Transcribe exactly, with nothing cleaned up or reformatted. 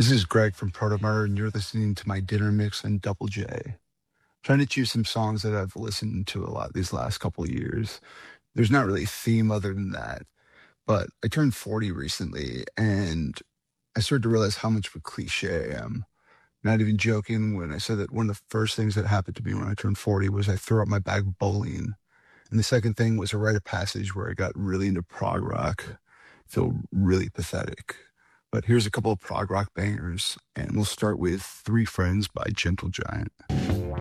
This is Greg from Protomurder, and you're listening to my dinner mix on Double J. Trying to choose some songs that I've listened to a lot these last couple of years. There's not really a theme other than that, but I turned forty recently, and I started to realize how much of a cliche I am. Not even joking when I said that one of the first things that happened to me when I turned forty was I threw out my bag bowling. And the second thing was a rite of passage where I got really into prog rock. Feel really pathetic. But here's a couple of prog rock bangers, and we'll start with Three Friends by Gentle Giant.